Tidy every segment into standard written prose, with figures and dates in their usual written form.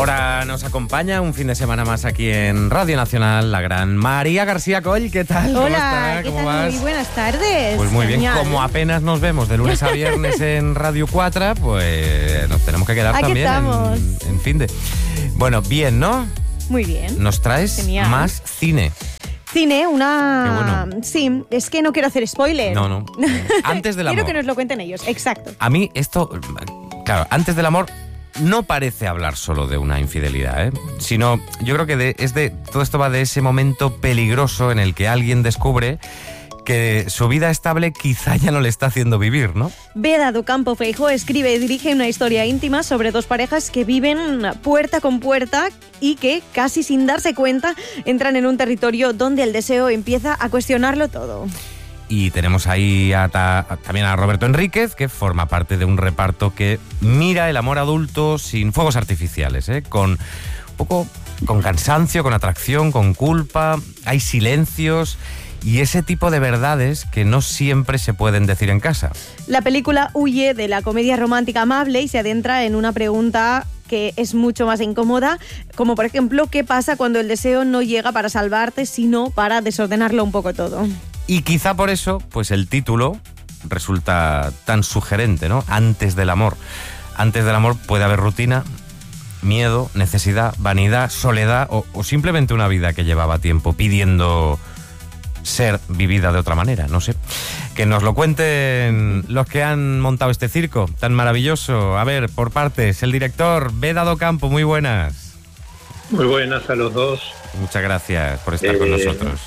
Ahora nos acompaña un fin de semana más aquí en Radio Nacional la gran María García Coll. ¿Qué tal? Hola, ¿Cómo vas? Muy buenas tardes. Pues muy Genial. bien, como apenas nos vemos de lunes a viernes en Radio 4, pues nos tenemos que quedar Aquí también estamos. en fin de... Bueno, bien, ¿no? Muy bien. Nos traes Genial. más cine. Cine, una... Qué bueno. Sí, es que no quiero hacer spoiler. No. Antes del amor. Quiero que nos lo cuenten ellos, exacto. A mí esto, claro, antes del amor no parece hablar solo de una infidelidad, sino yo creo que todo esto va de ese momento peligroso en el que alguien descubre que su vida estable quizá ya no le está haciendo vivir, ¿no? Beda do Campo Feijóo escribe y dirige una historia íntima sobre dos parejas que viven puerta con puerta y que, casi sin darse cuenta, entran en un territorio donde el deseo empieza a cuestionarlo todo. Y tenemos ahí también a Roberto Enríquez, que forma parte de un reparto que mira el amor adulto sin fuegos artificiales, con un poco con cansancio, con atracción, con culpa, hay silencios y ese tipo de verdades que no siempre se pueden decir en casa. La película huye de la comedia romántica amable y se adentra en una pregunta que es mucho más incómoda, como por ejemplo, ¿qué pasa cuando el deseo no llega para salvarte, sino para desordenarlo un poco todo? Y quizá por eso, pues el título resulta tan sugerente, ¿no? Antes del amor. Antes del amor puede haber rutina, miedo, necesidad, vanidad, soledad o simplemente una vida que llevaba tiempo pidiendo ser vivida de otra manera, no sé. Que nos lo cuenten los que han montado este circo tan maravilloso. A ver, por partes, el director Beda do Campo, muy buenas. Muy buenas a los dos. Muchas gracias por estar con nosotros.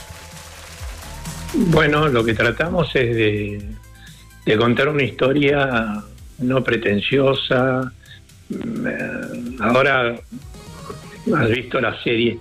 Bueno, lo que tratamos es de contar una historia no pretenciosa. Ahora has visto las series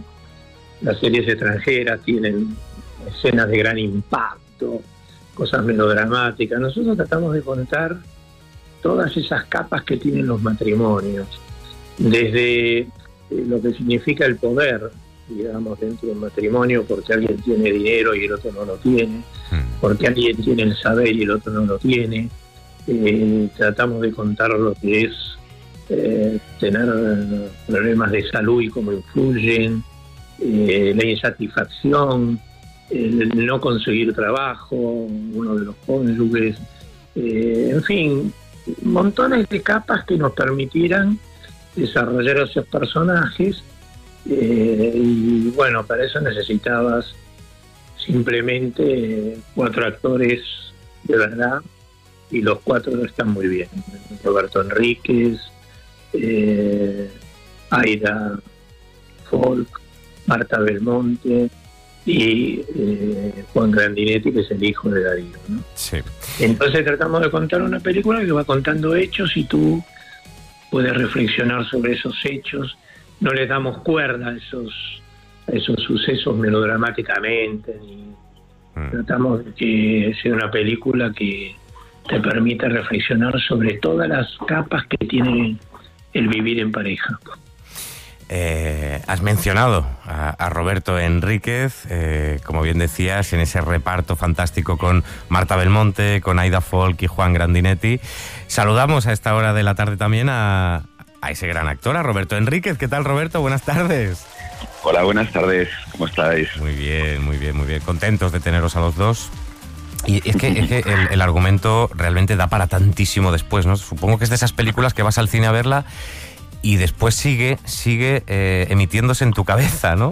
extranjeras tienen escenas de gran impacto, cosas melodramáticas. Nosotros tratamos de contar todas esas capas que tienen los matrimonios, desde lo que significa el poder, digamos, dentro de un matrimonio, porque alguien tiene dinero y el otro no lo tiene, porque alguien tiene el saber y el otro no lo tiene. Tratamos de contar lo que es tener problemas de salud y cómo influyen, la insatisfacción, el no conseguir trabajo, uno de los cónyuges, en fin, montones de capas que nos permitieran desarrollar esos personajes. Y bueno, para eso necesitabas simplemente 4 actores de verdad, y los 4 están muy bien. Roberto Enríquez, Aida Folk, Marta Belmonte y Juan Grandinetti, que es el hijo de Darío, ¿no? Sí. Entonces tratamos de contar una película que va contando hechos y tú puedes reflexionar sobre esos hechos. No les damos cuerda a esos sucesos melodramáticamente, ni tratamos de que sea una película que te permita reflexionar sobre todas las capas que tiene el vivir en pareja. Has mencionado a Roberto Enríquez, como bien decías, en ese reparto fantástico con Marta Belmonte, con Aida Folk y Juan Grandinetti. Saludamos a esta hora de la tarde también a ese gran actor, a Roberto Enríquez. ¿Qué tal, Roberto? Buenas tardes. Hola, buenas tardes. ¿Cómo estáis? Muy bien, muy bien, muy bien. Contentos de teneros a los dos. Y es que el argumento realmente da para tantísimo después, ¿no? Supongo que es de esas películas que vas al cine a verla y después sigue emitiéndose en tu cabeza, ¿no?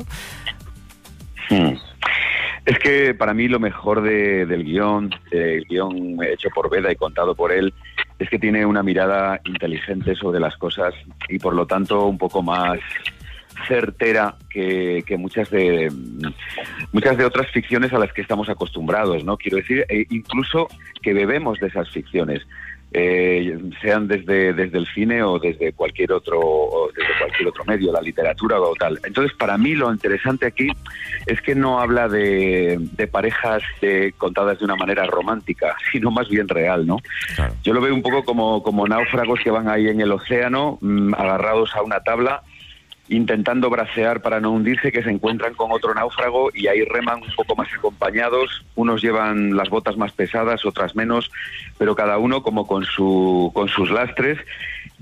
Es que para mí lo mejor del guión, el guión hecho por Beda y contado por él, es que tiene una mirada inteligente sobre las cosas y por lo tanto un poco más certera que muchas de otras ficciones a las que estamos acostumbrados, ¿no? Quiero decir, incluso que bebemos de esas ficciones. Sean desde el cine o desde cualquier otro medio, la literatura o tal. Entonces, para mí lo interesante aquí es que no habla de parejas contadas de una manera romántica, sino más bien real, ¿no? Claro. Yo lo veo un poco como náufragos que van ahí en el océano, agarrados a una tabla, intentando bracear para no hundirse, que se encuentran con otro náufrago y ahí reman un poco más acompañados. Unos llevan las botas más pesadas, otras menos, pero cada uno como con sus lastres.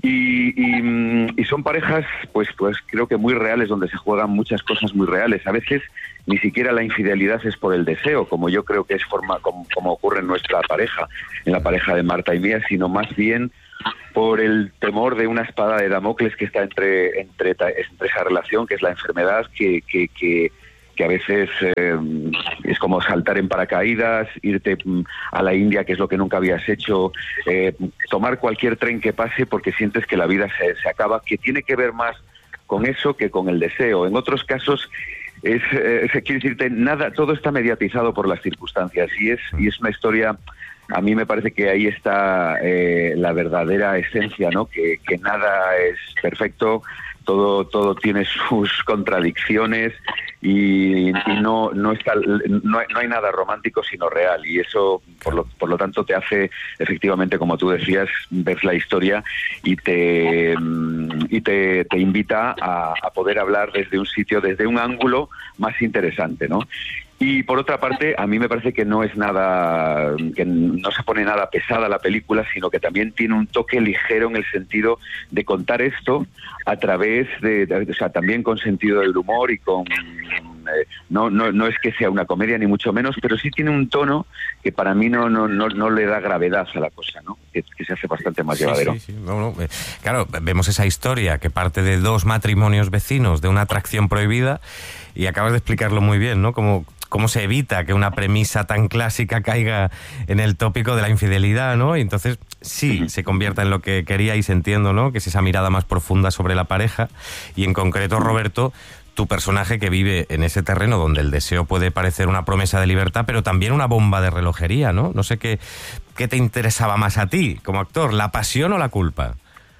Y son parejas, pues creo que muy reales, donde se juegan muchas cosas muy reales. A veces ni siquiera la infidelidad es por el deseo, como yo creo que es como ocurre en nuestra pareja, en la pareja de Marta y mía, sino más bien por el temor de una espada de Damocles que está entre esa relación, que es la enfermedad, que a veces es como saltar en paracaídas, irte a la India, que es lo que nunca habías hecho, tomar cualquier tren que pase porque sientes que la vida se acaba, que tiene que ver más con eso que con el deseo. En otros casos quiere decirte, nada, todo está mediatizado por las circunstancias y es una historia. A mí me parece que ahí está la verdadera esencia, ¿no? Que nada es perfecto, todo tiene sus contradicciones y no hay nada romántico sino real, y eso por lo tanto te hace efectivamente, como tú decías, ver la historia y te invita a poder hablar desde un sitio, desde un ángulo más interesante, ¿no? Y por otra parte, a mí me parece que no se pone nada pesada la película, sino que también tiene un toque ligero en el sentido de contar esto a través o sea, también con sentido del humor y con no es que sea una comedia ni mucho menos, pero sí tiene un tono que para mí no le da gravedad a la cosa, ¿no? Que se hace bastante más llevadero. Sí. Claro, vemos esa historia que parte de dos matrimonios vecinos, de una atracción prohibida, y acabas de explicarlo muy bien, ¿no? Cómo se evita que una premisa tan clásica caiga en el tópico de la infidelidad, ¿no? Y entonces sí, se convierta en lo que queríais, entiendo, ¿no? Que es esa mirada más profunda sobre la pareja. Y en concreto, Roberto, tu personaje que vive en ese terreno donde el deseo puede parecer una promesa de libertad, pero también una bomba de relojería, ¿no? No sé qué te interesaba más a ti como actor, ¿la pasión o la culpa?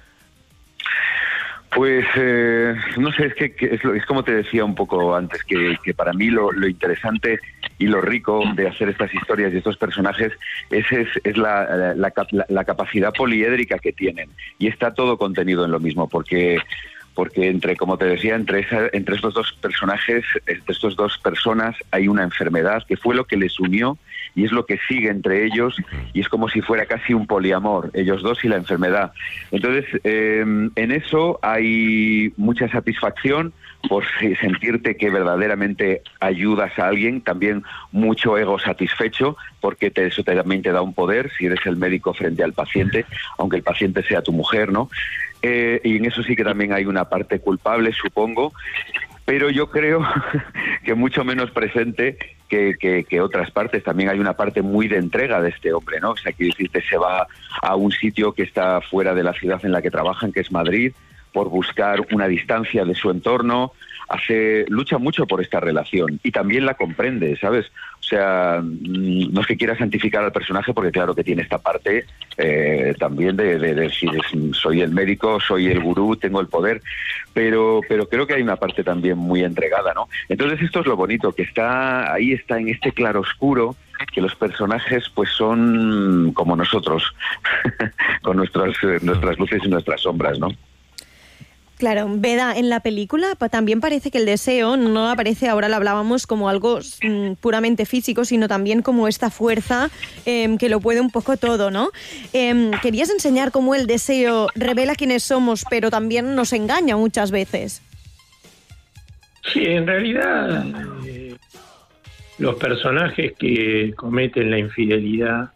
Pues no sé, es como te decía un poco antes, que para mí lo interesante y lo rico de hacer estas historias y estos personajes es la capacidad poliédrica que tienen, y está todo contenido en lo mismo, porque como te decía, entre estos dos personajes, entre estas dos personas, hay una enfermedad que fue lo que les unió y es lo que sigue entre ellos, y es como si fuera casi un poliamor, ellos dos y la enfermedad. Entonces, en eso hay mucha satisfacción por sentirte que verdaderamente ayudas a alguien, también mucho ego satisfecho, porque eso también te da un poder, si eres el médico frente al paciente, aunque el paciente sea tu mujer, ¿no? Y en eso sí que también hay una parte culpable, supongo, pero yo creo que mucho menos presente que otras partes. También hay una parte muy de entrega de este hombre, ¿no? O sea, quiere decirte, se va a un sitio que está fuera de la ciudad en la que trabajan, que es Madrid, por buscar una distancia de su entorno, lucha mucho por esta relación y también la comprende, ¿sabes? O sea, no es que quiera santificar al personaje, porque claro que tiene esta parte también de decir, soy el médico, soy el gurú, tengo el poder, pero creo que hay una parte también muy entregada, ¿no? Entonces esto es lo bonito, que está en este claroscuro, que los personajes pues son como nosotros, con nuestras luces y nuestras sombras, ¿no? Claro, Beda, en la película también parece que el deseo no aparece, ahora lo hablábamos, como algo puramente físico, sino también como esta fuerza que lo puede un poco todo, ¿no? Querías enseñar cómo el deseo revela quiénes somos, pero también nos engaña muchas veces. Sí, en realidad los personajes que cometen la infidelidad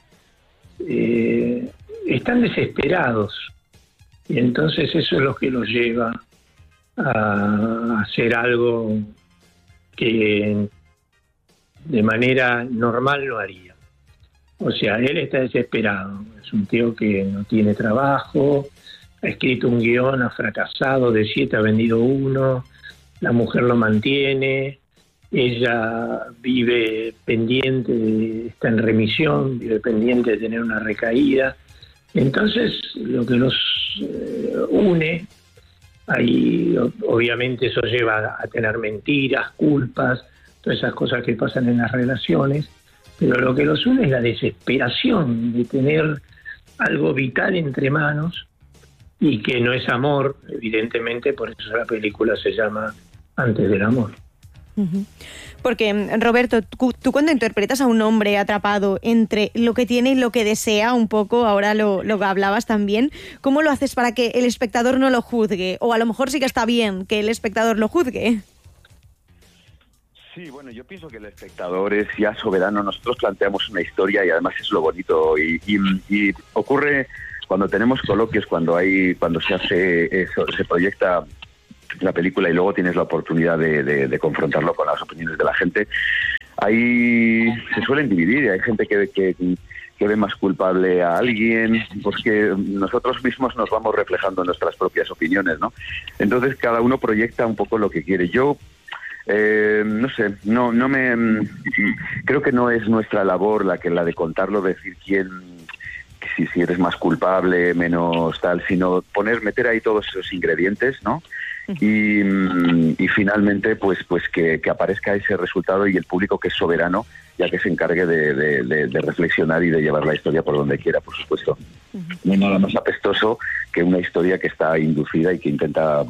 están desesperados. Y entonces eso es lo que los lleva a hacer algo que de manera normal no haría. O sea, él está desesperado. Es un tío que no tiene trabajo, ha escrito un guión, ha fracasado, de 7 ha vendido 1, la mujer lo mantiene, ella vive pendiente, está en remisión, vive pendiente de tener una recaída. Entonces, lo que los une, ahí obviamente eso lleva a tener mentiras, culpas, todas esas cosas que pasan en las relaciones, pero lo que los une es la desesperación de tener algo vital entre manos y que no es amor, evidentemente, por eso la película se llama Antes del amor. Porque, Roberto, tú cuando interpretas a un hombre atrapado entre lo que tiene y lo que desea, un poco, ahora lo hablabas también, ¿cómo lo haces para que el espectador no lo juzgue? O a lo mejor sí que está bien que el espectador lo juzgue. Sí, bueno, yo pienso que el espectador es ya soberano. Nosotros planteamos una historia y además es lo bonito. Y ocurre cuando tenemos coloquios, cuando se hace eso, se proyecta la película y luego tienes la oportunidad de confrontarlo con las opiniones de la gente. Ahí se suelen dividir y hay gente que ve más culpable a alguien, porque nosotros mismos nos vamos reflejando en nuestras propias opiniones, ¿no? Entonces cada uno proyecta un poco lo que quiere. Yo no sé, creo que no es nuestra labor la de contarlo, decir si eres más culpable, menos tal, sino meter ahí todos esos ingredientes, ¿no? Y finalmente pues que aparezca ese resultado y el público, que es soberano, ya que se encargue de reflexionar y de llevar la historia por donde quiera, por supuesto. No hay nada más apestoso que una historia que está inducida y que intenta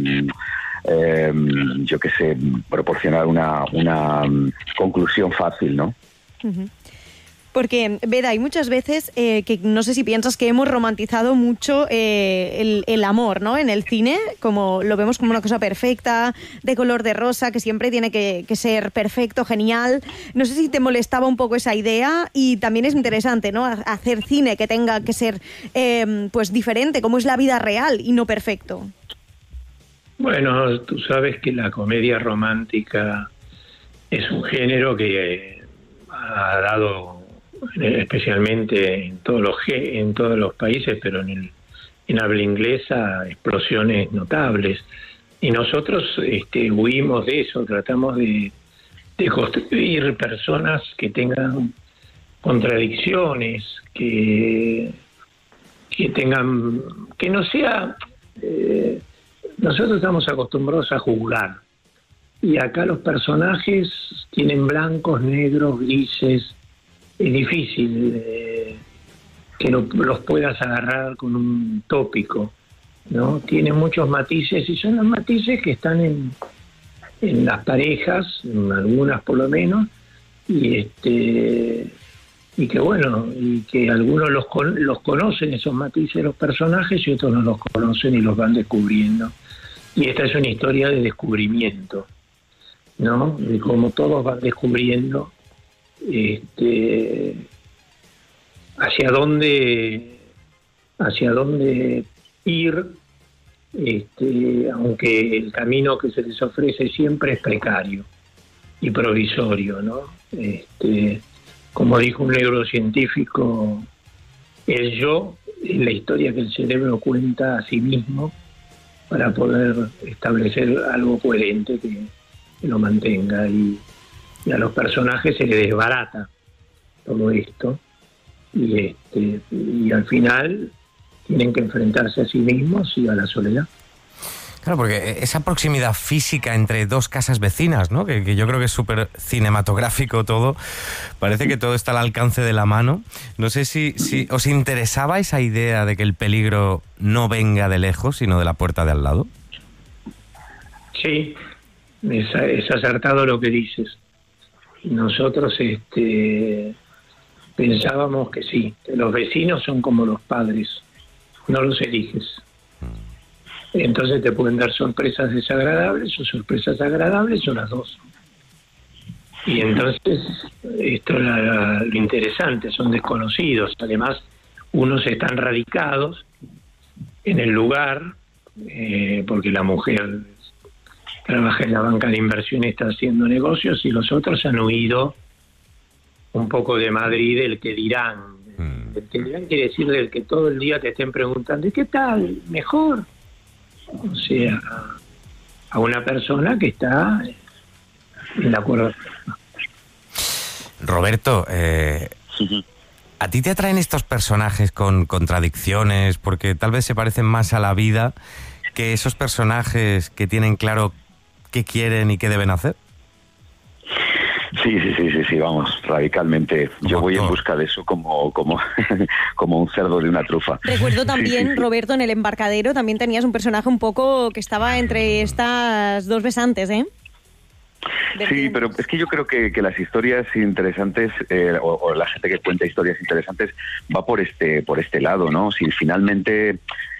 yo qué sé, proporcionar una conclusión fácil, ¿no? Porque, Beda, hay muchas veces que no sé si piensas que hemos romantizado mucho el amor, ¿no? En el cine, como lo vemos como una cosa perfecta, de color de rosa, que siempre tiene que ser perfecto, genial. No sé si te molestaba un poco esa idea, y también es interesante, ¿no? Hacer cine que tenga que ser pues diferente, como es la vida real y no perfecto. Bueno, tú sabes que la comedia romántica es un género que ha dado, especialmente en todos los países, pero en habla inglesa, explosiones notables. Y nosotros huimos de eso, tratamos de construir personas que tengan contradicciones, que no sea... nosotros estamos acostumbrados a juzgar, y acá los personajes tienen blancos, negros, grises. Es difícil que los puedas agarrar con un tópico, ¿no? Tiene muchos matices, y son los matices que están en las parejas, en algunas por lo menos, y que bueno, y que algunos los conocen, esos matices de los personajes, y otros no los conocen y los van descubriendo. Y esta es una historia de descubrimiento, ¿no? De cómo todos van descubriendo hacia dónde ir, aunque el camino que se les ofrece siempre es precario y provisorio, ¿no? Como dijo un neurocientífico, el yo es la historia que el cerebro cuenta a sí mismo para poder establecer algo coherente que lo mantenga, y a los personajes se les desbarata todo esto, y al final tienen que enfrentarse a sí mismos y a la soledad. Claro, porque esa proximidad física entre dos casas vecinas, ¿no? Que yo creo que es súper cinematográfico todo. Parece que todo está al alcance de la mano. No sé si os interesaba esa idea de que el peligro no venga de lejos, sino de la puerta de al lado. Sí, es acertado lo que dices. Nosotros pensábamos que sí, que los vecinos son como los padres, no los eliges. Entonces te pueden dar sorpresas desagradables o sorpresas agradables, o las dos. Y entonces esto es lo interesante, son desconocidos. Además, unos están radicados en el lugar, porque la mujer trabaja en la banca de inversión y está haciendo negocios, y los otros han huido un poco de Madrid, del que dirán. El que dirán quiere decir del que todo el día te estén preguntando, ¿y qué tal? ¿Mejor? O sea, a una persona que está en la cuerda. Roberto, ¿a ti te atraen estos personajes con contradicciones porque tal vez se parecen más a la vida que esos personajes que tienen claro qué quieren y qué deben hacer? Sí, vamos, radicalmente. Yo voy en busca de eso como un cerdo de una trufa. Recuerdo también, sí. Roberto, en El embarcadero también tenías un personaje un poco que estaba entre estas dos besantes, ¿eh? Sí, pero es que yo creo que las historias interesantes o la gente que cuenta historias interesantes va por este lado, ¿no? Si finalmente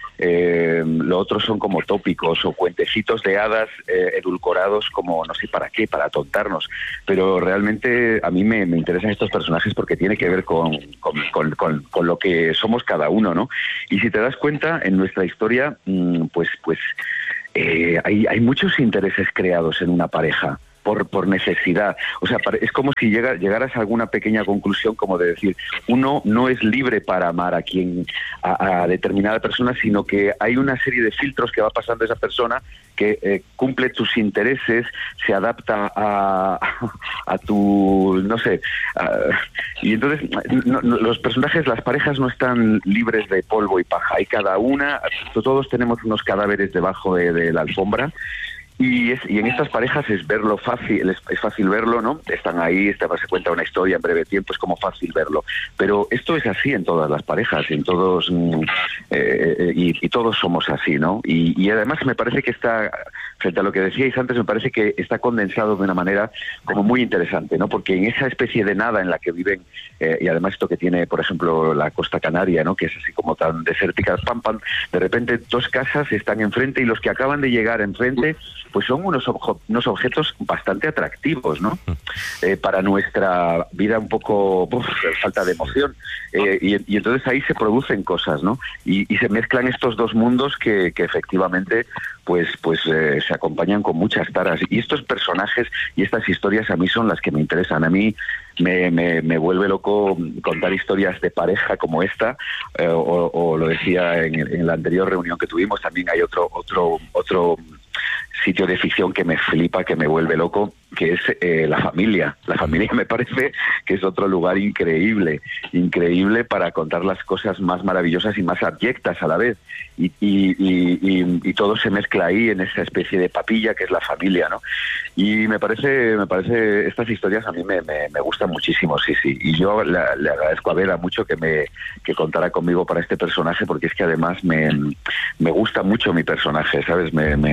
lo otro son como tópicos o cuentecitos de hadas edulcorados como no sé para qué, para atontarnos, pero realmente a mí me interesan estos personajes porque tiene que ver con lo que somos cada uno, ¿no? Y si te das cuenta, en nuestra historia, pues hay muchos intereses creados en una pareja. Por necesidad. O sea, es como si llegaras a alguna pequeña conclusión como de decir, uno no es libre para amar a determinada persona, sino que hay una serie de filtros que va pasando esa persona que cumple tus intereses, se adapta a tu, no sé, y entonces los personajes, las parejas no están libres de polvo y paja, hay cada una, todos tenemos unos cadáveres debajo de la alfombra. Y en estas parejas es fácil verlo, ¿no? Están ahí, se cuenta una historia en breve tiempo, es como fácil verlo. Pero esto es así en todas las parejas, en todos y todos somos así, ¿no? Y además me parece que está, frente a lo que decíais antes, me parece que está condensado de una manera como muy interesante, ¿no? Porque en esa especie de nada en la que viven, y además esto que tiene, por ejemplo, la costa canaria, ¿no? Que es así como tan desértica, de repente dos casas están enfrente y los que acaban de llegar enfrente pues son unos objetos bastante atractivos, ¿no? Para nuestra vida un poco falta de emoción. Y entonces ahí se producen cosas, ¿no? Y se mezclan estos dos mundos que efectivamente pues se acompañan con muchas taras. Y estos personajes y estas historias a mí son las que me interesan. A mí me vuelve loco contar historias de pareja como esta, o lo decía en la anterior reunión que tuvimos, también hay otro sitio de ficción que me flipa, que me vuelve loco, que es la familia. La familia me parece que es otro lugar increíble para contar las cosas más maravillosas y más abyectas a la vez. Y todo se mezcla ahí en esa especie de papilla que es la familia, ¿no? Y me parece estas historias a mí me gustan muchísimo, sí. Y yo le agradezco a Vera mucho que contara conmigo para este personaje, porque es que además me gusta mucho mi personaje, ¿sabes?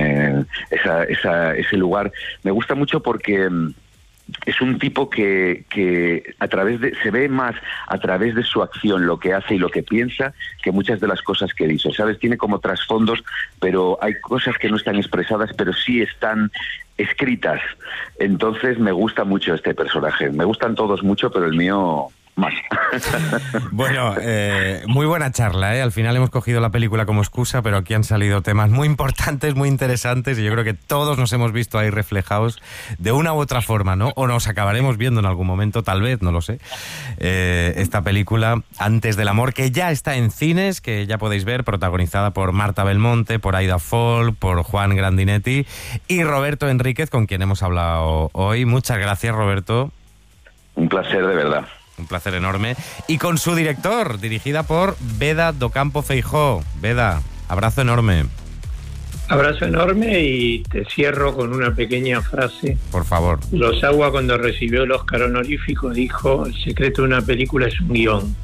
Ese lugar me gusta mucho porque es un tipo que se ve más a través de su acción, lo que hace y lo que piensa, que muchas de las cosas que dice, ¿sabes? Tiene como trasfondos, pero hay cosas que no están expresadas, pero sí están escritas. Entonces me gusta mucho este personaje. Me gustan todos mucho, pero el mío más. Bueno, muy buena charla, ¿eh? Al final hemos cogido la película como excusa, pero aquí han salido temas muy importantes, muy interesantes, y yo creo que todos nos hemos visto ahí reflejados de una u otra forma, ¿no? O nos acabaremos viendo en algún momento, tal vez, no lo sé. Esta película, Antes del amor, que ya está en cines, que ya podéis ver, protagonizada por Marta Belmonte, por Aida Fall, por Juan Grandinetti y Roberto Enríquez, con quien hemos hablado hoy. Muchas gracias, Roberto. Un placer, de verdad. Un placer enorme. Y con su director, dirigida por Beda Docampo Feijó. Beda, abrazo enorme. Abrazo enorme, y te cierro con una pequeña frase. Por favor. Kurosawa, cuando recibió el Oscar honorífico, dijo: el secreto de una película es un guión.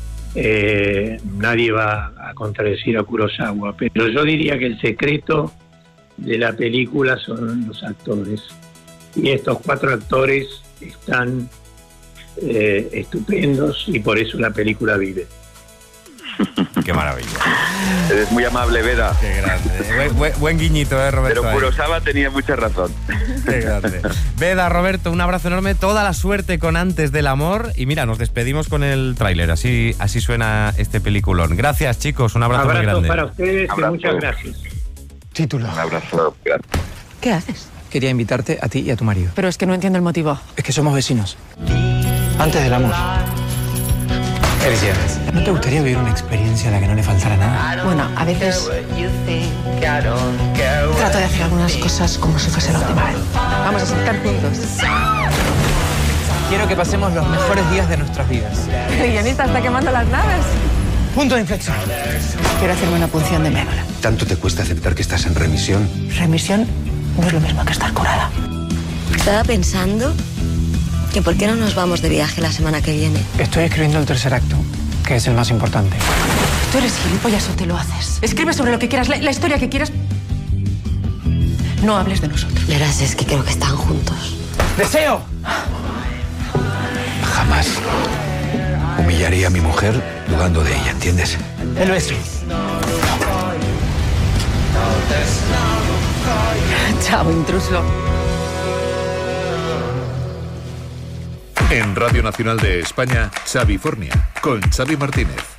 Nadie va a contradecir a Kurosawa, pero yo diría que el secreto de la película son los actores. Y estos 4 actores están estupendos, y por eso la película vive. Qué maravilla. Eres muy amable, Beda. Qué grande. Buen guiñito, Roberto. Pero Kurosawa tenía mucha razón. Qué grande. Beda, Roberto, un abrazo enorme. Toda la suerte con Antes del amor. Y mira, nos despedimos con el tráiler. Así suena este peliculón. Gracias, chicos. Un abrazo muy grande. Para ustedes y muchas gracias. Título. Un abrazo. Gracias. ¿Qué haces? Quería invitarte a ti y a tu marido. Pero es que no entiendo el motivo. Es que somos vecinos. Antes del amor. Felicidades. ¿No te gustaría vivir una experiencia a la que no le faltara nada? Bueno, a veces trato de hacer algunas cosas como si fuese la última vez. Vamos a estar juntos. Quiero que pasemos los mejores días de nuestras vidas. El guionista está quemando las naves. Punto de inflexión. Quiero hacerme una punción de médula. ¿Tanto te cuesta aceptar que estás en remisión? Remisión no es lo mismo que estar curada. Estaba pensando que por qué no nos vamos de viaje la semana que viene. Estoy escribiendo el 3er acto, que es el más importante. Tú eres gilipollas o te lo haces. Escribe sobre lo que quieras, la historia que quieras. No hables de nosotros. Verás, es que creo que están juntos. ¡Deseo! Jamás humillaría a mi mujer dudando de ella, ¿entiendes? El beso. Chao, intruso. En Radio Nacional de España, Xavi Fornia, con Xavi Martínez.